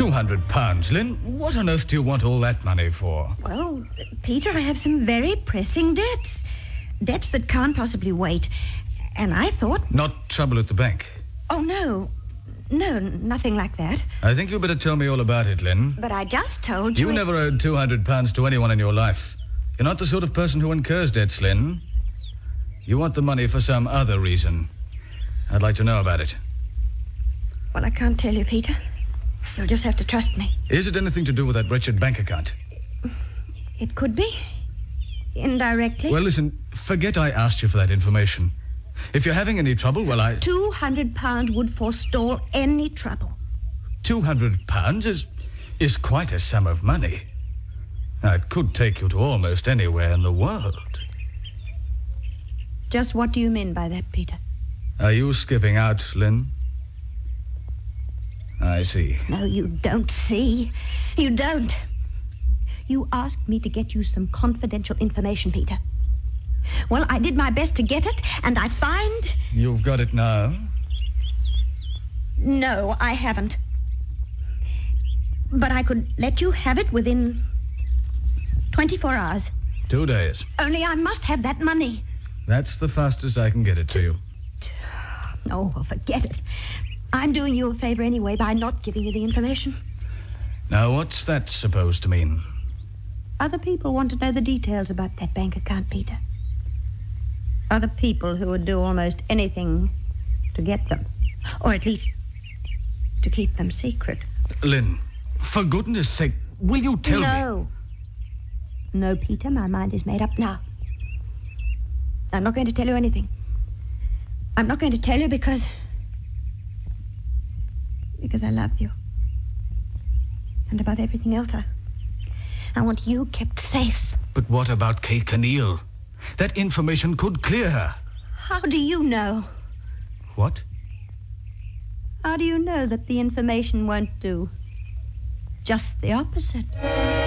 £200, Lynn? What on earth do you want all that money for? Well, Peter, I have some very pressing debts. Debts that can't possibly wait. And I thought... Not trouble at the bank? Oh, no. No, nothing like that. I think you better tell me all about it, Lynn. But I just told you... You never owed £200 to anyone in your life. You're not the sort of person who incurs debts, Lynn. You want the money for some other reason. I'd like to know about it. Well, I can't tell you, Peter. You'll just have to trust me. Is it anything to do with that wretched bank account? It could be. Indirectly. Well, listen, forget I asked you for that information. If you're having any trouble, well, £200 would forestall any trouble. £200 is quite a sum of money. Now, it could take you to almost anywhere in the world. Just what do you mean by that, Peter? Are you skipping out, Lynn? I see. No, you don't see. You don't. You asked me to get you some confidential information, Peter. Well, I did my best to get it, and I find... You've got it now? No, I haven't. But I could let you have it within 24 hours. 2 days. Only I must have that money. That's the fastest I can get it to you. Oh, well, forget it. I'm doing you a favor anyway by not giving you the information. Now, what's that supposed to mean? Other people want to know the details about that bank account, Peter. Other people who would do almost anything to get them. Or at least to keep them secret. Lynn, for goodness sake, will you tell me? No. No, Peter, my mind is made up now. I'm not going to tell you anything. I'm not going to tell you because I love you. And above everything else, I want you kept safe. But what about Kate Keneal? That information could clear her. How do you know? What? How do you know that the information won't do just the opposite?